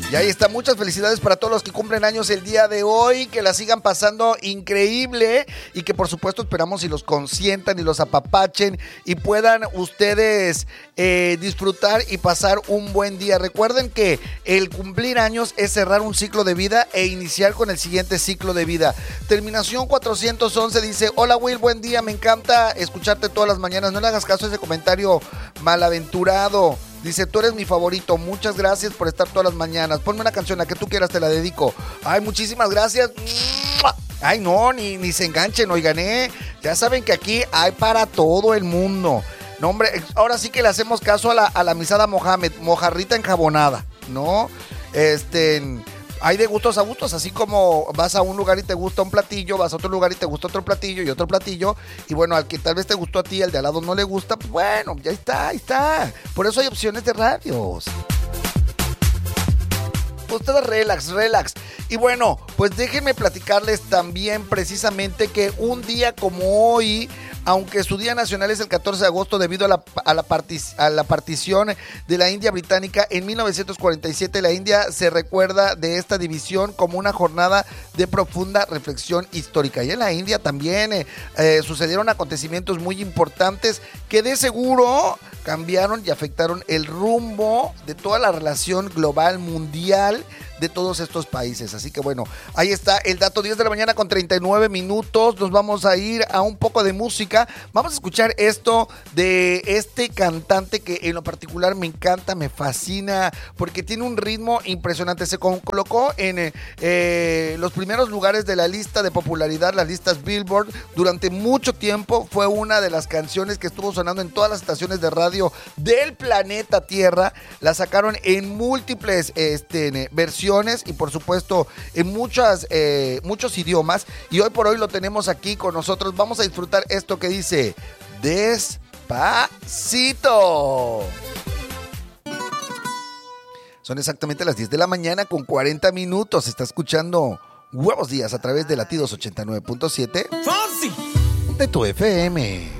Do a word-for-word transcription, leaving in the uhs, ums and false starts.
Y ahí está, muchas felicidades para todos los que cumplen años el día de hoy, que la sigan pasando increíble y que por supuesto esperamos y los consientan y los apapachen y puedan ustedes eh, disfrutar y pasar un buen día. Recuerden que el cumplir años es cerrar un ciclo de vida e iniciar con el siguiente ciclo de vida. Terminación cuatrocientos once dice: hola Will, buen día, me encanta escucharte todas las mañanas, no le hagas caso a ese comentario malaventurado. Dice, tú eres mi favorito, muchas gracias por estar todas las mañanas. Ponme una canción, la que tú quieras te la dedico. Ay, muchísimas gracias. Ay, no, ni, ni se enganchen, oigan, ¿eh? Ya saben que aquí hay para todo el mundo. No, hombre, ahora sí que le hacemos caso a la, a la misada Mohamed, mojarrita enjabonada, ¿no? Este... Hay de gustos a gustos, así como vas a un lugar y te gusta un platillo, vas a otro lugar y te gusta otro platillo y otro platillo, y bueno, al que tal vez te gustó a ti, al de al lado no le gusta, pues bueno, ya está, ahí está. Por eso hay opciones de radios. Ustedes relax, relax. Y bueno, pues déjenme platicarles también precisamente que un día como hoy, aunque su día nacional es el catorce de agosto debido a la, a, la partic- a la partición de la India británica en mil novecientos cuarenta y siete, la India se recuerda de esta división como una jornada de profunda reflexión histórica. Y en la India también eh, eh, sucedieron acontecimientos muy importantes que de seguro cambiaron y afectaron el rumbo de toda la relación global mundial de todos estos países. Así que bueno, ahí está el dato, diez de la mañana con treinta y nueve minutos. Nos vamos a ir a un poco de música. Vamos a escuchar esto de este cantante que en lo particular me encanta, me fascina, porque tiene un ritmo impresionante. Se colocó en eh, los primeros lugares de la lista de popularidad, las listas Billboard, durante mucho tiempo. Fue una de las canciones que estuvo sonando en todas las estaciones de radio del planeta Tierra. La sacaron en múltiples este, versiones y por supuesto en muchas, eh, muchos idiomas, y hoy por hoy lo tenemos aquí con nosotros. Vamos a disfrutar esto que dice Despacito. Son exactamente las diez de la mañana con cuarenta minutos. Está escuchando Huevos Días a través de Latidos ochenta y nueve punto siete de tu F M.